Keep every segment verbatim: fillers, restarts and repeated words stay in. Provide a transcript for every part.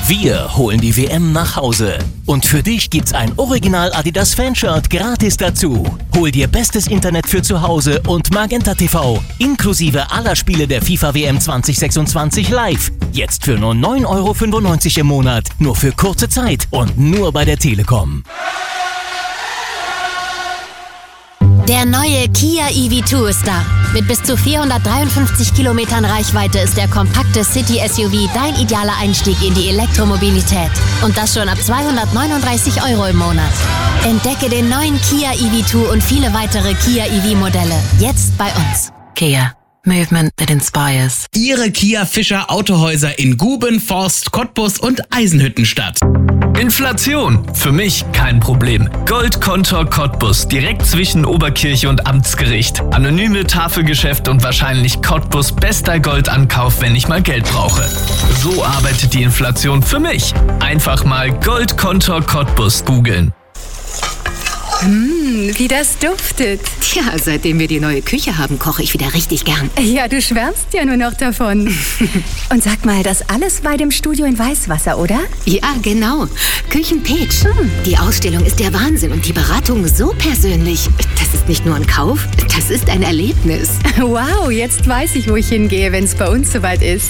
Wir holen die W M nach Hause. Und für dich gibt's ein Original Adidas Fanshirt gratis dazu. Hol dir bestes Internet für zu Hause und Magenta T V inklusive aller Spiele der FIFA W M zwanzig sechsundzwanzig live. Jetzt für nur neun Euro fünfundneunzig im Monat. Nur für kurze Zeit und nur bei der Telekom. Der neue Kia E V zwei ist da. Mit bis zu vierhundertdreiundfünfzig Kilometern Reichweite ist der kompakte City-S U V dein idealer Einstieg in die Elektromobilität. Und das schon ab zweihundertneununddreißig Euro im Monat. Entdecke den neuen Kia E V zwei und viele weitere Kia E V-Modelle jetzt bei uns. Kia. Movement that inspires. Ihre Kia Fischer Autohäuser in Guben, Forst, Cottbus und Eisenhüttenstadt. Inflation. Für mich kein Problem. Goldkontor Cottbus, direkt zwischen Oberkirche und Amtsgericht. Anonyme Tafelgeschäft und wahrscheinlich Cottbus bester Goldankauf, wenn ich mal Geld brauche. So arbeitet die Inflation für mich. Einfach mal Goldkontor Cottbus googeln. Mmh, wie das duftet. Tja, seitdem wir die neue Küche haben, koche ich wieder richtig gern. Ja, du schwärmst ja nur noch davon. Und sag mal, das alles bei dem Studio in Weißwasser, oder? Ja, genau. Küchenpeach. Hm. Die Ausstellung ist der Wahnsinn und die Beratung so persönlich. Das ist nicht nur ein Kauf, das ist ein Erlebnis. Wow, jetzt weiß ich, wo ich hingehe, wenn es bei uns soweit ist.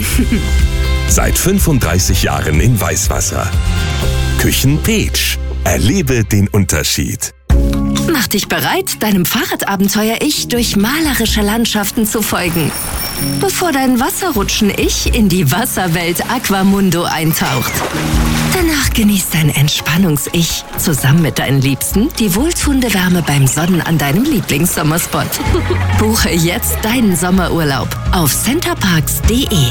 Seit fünfunddreißig Jahren in Weißwasser. Küchenpeach. Erlebe den Unterschied. Mach dich bereit, deinem Fahrradabenteuer-Ich durch malerische Landschaften zu folgen. Bevor dein Wasserrutschen-Ich in die Wasserwelt Aquamundo eintaucht. Danach genießt dein Entspannungs-Ich zusammen mit deinen Liebsten die wohltuende Wärme beim Sonnen an deinem Lieblingssommerspot. Buche jetzt deinen Sommerurlaub auf centerparks punkt de.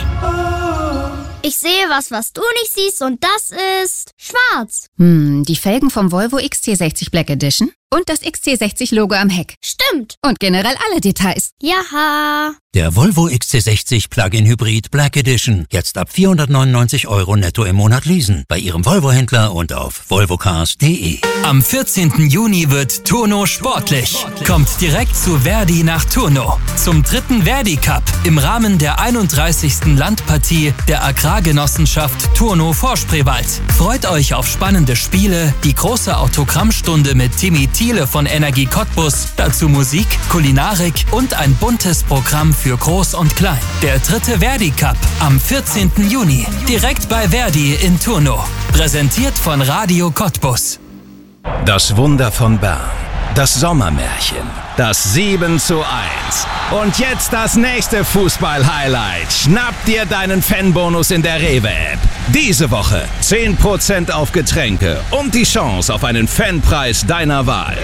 Ich sehe was, was du nicht siehst, und das ist schwarz. Hm, die Felgen vom Volvo X C sechzig Black Edition und das X C sechzig Logo am Heck. Stimmt. Und generell alle Details. Jaha. Der Volvo X C sechzig Plug-in Hybrid Black Edition. Jetzt ab vierhundertneunundneunzig Euro netto im Monat leasen. Bei Ihrem Volvo-Händler und auf volvocars punkt de. Am vierzehnten Juni wird Turno sportlich. Kommt direkt zu Verdi nach Turno. Zum dritten Verdi Cup im Rahmen der einunddreißigsten Landpartie der Agrargenossenschaft Turno Vorspreewald. Freut euch auf spannende Spiele, die große Autogrammstunde mit Timmy Thiele von Energie Cottbus, dazu Musik, Kulinarik und ein buntes Programm für Groß und Klein. Der dritte Verdi Cup am vierzehnten Juni, direkt bei Verdi in Turno. Präsentiert von Radio Cottbus. Das Wunder von Bern. Das Sommermärchen. Das sieben zu eins. Und jetzt das nächste Fußball-Highlight. Schnapp dir deinen Fanbonus in der Rewe-App. Diese Woche zehn Prozent auf Getränke und die Chance auf einen Fanpreis deiner Wahl.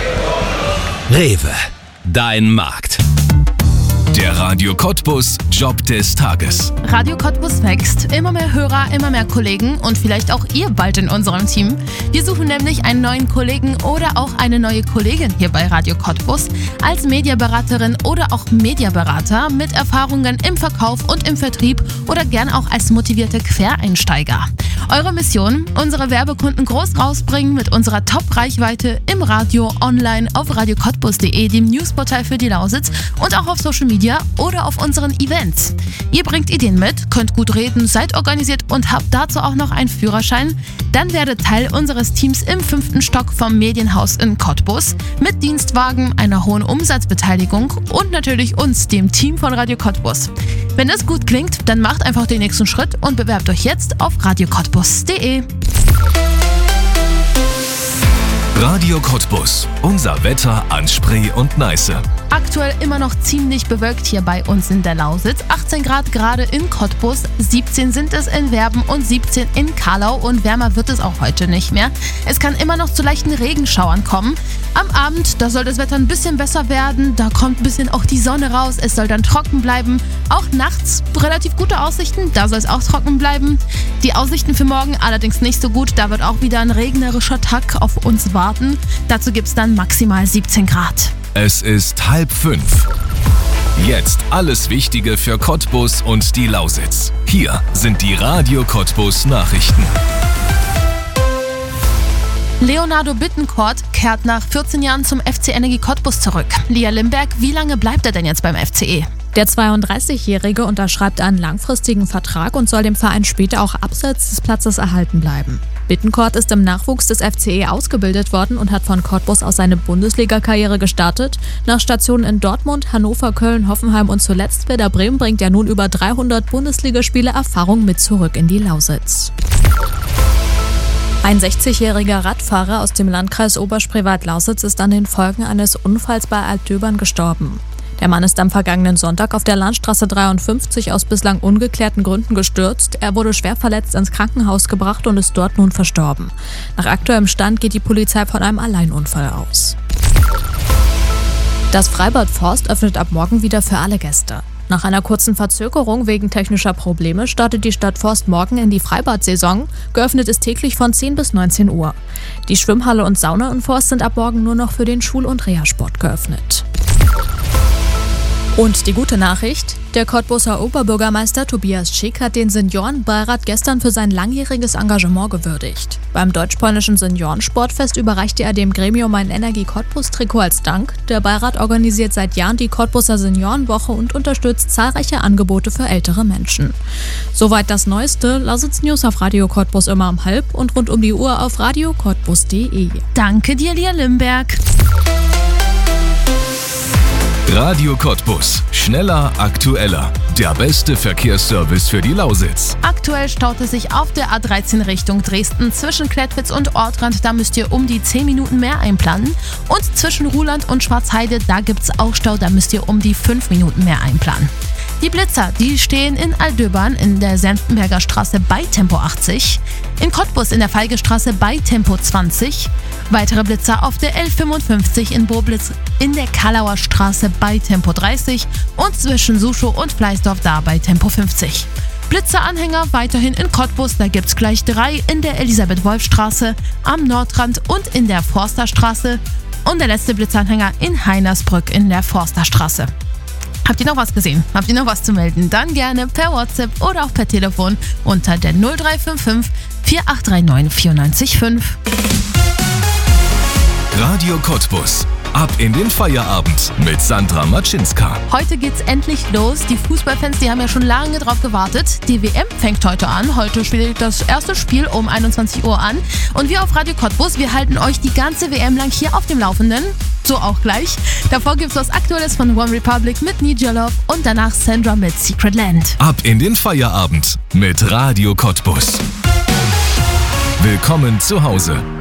Rewe, dein Markt. Der Radio Cottbus Job des Tages. Radio Cottbus wächst. Immer mehr Hörer, immer mehr Kollegen und vielleicht auch ihr bald in unserem Team. Wir suchen nämlich einen neuen Kollegen oder auch eine neue Kollegin hier bei Radio Cottbus als Mediaberaterin oder auch Mediaberater mit Erfahrungen im Verkauf und im Vertrieb oder gern auch als motivierte Quereinsteiger. Eure Mission? Unsere Werbekunden groß rausbringen mit unserer Top-Reichweite im Radio, online, auf radio cottbus punkt de, dem Newsportal für die Lausitz und auch auf Social Media oder auf unseren Events. Ihr bringt Ideen mit, könnt gut reden, seid organisiert und habt dazu auch noch einen Führerschein? Dann werdet Teil unseres Teams im fünften Stock vom Medienhaus in Cottbus mit Dienstwagen, einer hohen Umsatzbeteiligung und natürlich uns, dem Team von Radio Cottbus. Wenn das gut klingt, dann macht einfach den nächsten Schritt und bewerbt euch jetzt auf radio cottbus punkt de. Radio Cottbus. Unser Wetter an Spree und Neiße. Aktuell immer noch ziemlich bewölkt hier bei uns in der Lausitz. achtzehn Grad gerade in Cottbus, siebzehn sind es in Werben und siebzehn in Carlau und wärmer wird es auch heute nicht mehr. Es kann immer noch zu leichten Regenschauern kommen. Am Abend, da soll das Wetter ein bisschen besser werden, da kommt ein bisschen auch die Sonne raus, es soll dann trocken bleiben. Auch nachts relativ gute Aussichten, da soll es auch trocken bleiben. Die Aussichten für morgen allerdings nicht so gut, da wird auch wieder ein regnerischer Tag auf uns warten. Dazu gibt es dann maximal siebzehn Grad. Es ist halb fünf. Jetzt alles Wichtige für Cottbus und die Lausitz. Hier sind die Radio Cottbus Nachrichten. Leonardo Bittencourt kehrt nach vierzehn Jahren zum F C Energie Cottbus zurück. Lia Limberg, wie lange bleibt er denn jetzt beim F C E? Der zweiunddreißigjährige unterschreibt einen langfristigen Vertrag und soll dem Verein später auch abseits des Platzes erhalten bleiben. Bittencourt ist im Nachwuchs des F C E ausgebildet worden und hat von Cottbus aus seine Bundesliga-Karriere gestartet. Nach Stationen in Dortmund, Hannover, Köln, Hoffenheim und zuletzt Werder Bremen bringt er nun über dreihundert Bundesligaspiele Erfahrung mit zurück in die Lausitz. Ein sechzigjähriger Radfahrer aus dem Landkreis Oberspreewald-Lausitz ist an den Folgen eines Unfalls bei Altdöbern gestorben. Der Mann ist am vergangenen Sonntag auf der Landstraße dreiundfünfzig aus bislang ungeklärten Gründen gestürzt. Er wurde schwer verletzt ins Krankenhaus gebracht und ist dort nun verstorben. Nach aktuellem Stand geht die Polizei von einem Alleinunfall aus. Das Freibad Forst öffnet ab morgen wieder für alle Gäste. Nach einer kurzen Verzögerung wegen technischer Probleme startet die Stadt Forst morgen in die Freibad-Saison. Geöffnet ist täglich von zehn bis neunzehn Uhr. Die Schwimmhalle und Sauna in Forst sind ab morgen nur noch für den Schul- und Reha-Sport geöffnet. Und die gute Nachricht: Der Cottbuser Oberbürgermeister Tobias Schick hat den Seniorenbeirat gestern für sein langjähriges Engagement gewürdigt. Beim deutsch-polnischen Seniorensportfest überreichte er dem Gremium ein Energie-Cottbus-Trikot als Dank. Der Beirat organisiert seit Jahren die Cottbuser Seniorenwoche und unterstützt zahlreiche Angebote für ältere Menschen. Soweit das Neueste. Lausitz News auf Radio Cottbus immer um halb und rund um die Uhr auf radio cottbus punkt de. Danke dir, Lia Limberg. Radio Cottbus. Schneller, aktueller. Der beste Verkehrsservice für die Lausitz. Aktuell staut es sich auf der A dreizehn Richtung Dresden zwischen Klettwitz und Ortrand. Da müsst ihr um die zehn Minuten mehr einplanen. Und zwischen Ruhland und Schwarzheide, da gibt's auch Stau. Da müsst ihr um die fünf Minuten mehr einplanen. Die Blitzer, die stehen in Altdöbern in der Senftenberger Straße bei Tempo achtzig, in Cottbus in der Feigestraße bei Tempo zwanzig, weitere Blitzer auf der L fünfundfünfzig in Boblitz in der Kallauer Straße bei Tempo dreißig und zwischen Suschow und Fleißdorf da bei Tempo fünfzig. Blitzeranhänger weiterhin in Cottbus, da gibt's gleich drei in der Elisabeth-Wolf-Straße, am Nordrand und in der Forsterstraße und der letzte Blitzeranhänger in Heinersbrück in der Forsterstraße. Habt ihr noch was gesehen? Habt ihr noch was zu melden? Dann gerne per WhatsApp oder auch per Telefon unter der null drei fünf fünf vier acht drei neun vier neun fünf. Radio Cottbus. Ab in den Feierabend mit Sandra Matschinska. Heute geht's endlich los. Die Fußballfans, die haben ja schon lange drauf gewartet. Die W M fängt heute an. Heute spielt das erste Spiel um einundzwanzig Uhr an. Und wir auf Radio Cottbus, wir halten euch die ganze W M lang hier auf dem Laufenden. So auch gleich. Davor gibt's was Aktuelles von One Republic mit Need Your Love und danach Sandra mit Secret Land. Ab in den Feierabend mit Radio Cottbus. Willkommen zu Hause.